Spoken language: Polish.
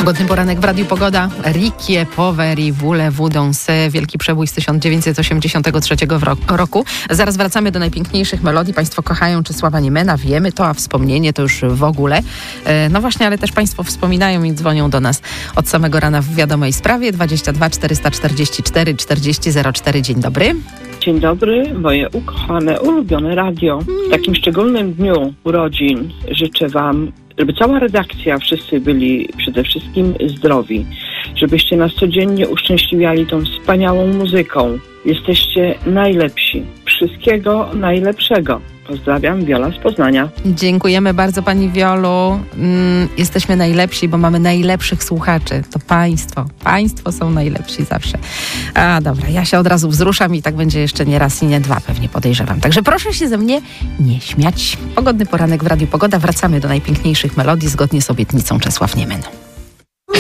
Pogodny poranek w Radiu Pogoda. Rikie poveri voulez-vous danser. Wielki przebój z 1983 roku. Zaraz wracamy do najpiękniejszych melodii. Państwo kochają Czesława Niemena, wiemy to, a wspomnienie to już w ogóle. No właśnie, ale też Państwo wspominają i dzwonią do nas od samego rana w wiadomej sprawie. 22 444 40 04. Dzień dobry. Dzień dobry, moje ukochane, ulubione radio. W takim szczególnym dniu urodzin życzę Wam, żeby cała redakcja, wszyscy byli przede wszystkim zdrowi, żebyście nas codziennie uszczęśliwiali tą wspaniałą muzyką. Jesteście najlepsi. Wszystkiego najlepszego. Pozdrawiam, Wiola z Poznania. Dziękujemy bardzo Pani Wiolu. Jesteśmy najlepsi, bo mamy najlepszych słuchaczy. To Państwo. Państwo są najlepsi zawsze. A dobra, ja się od razu wzruszam i tak będzie jeszcze nie raz i nie dwa, pewnie podejrzewam. Także proszę się ze mnie nie śmiać. Pogodny poranek w Radiu Pogoda. Wracamy do najpiękniejszych melodii zgodnie z obietnicą Czesław Niemen.